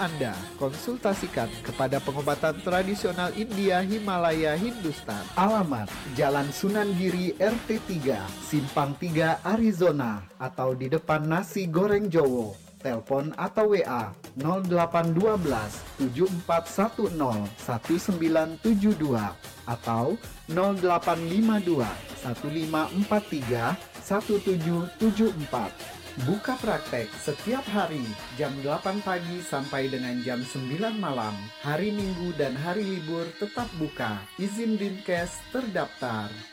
Anda. Konsultasikan kepada pengobatan tradisional India Himalaya Hindustan. Alamat Jalan Sunan Giri RT 3, Simpang 3, Arizona, atau di depan Nasi Goreng Jowo. Telepon atau WA 0812 7410 1972 atau 0852 1543 1774. Buka praktek setiap hari jam 8 pagi sampai dengan jam 9 malam. Hari Minggu dan hari libur tetap buka. Izin Dinkes terdaftar.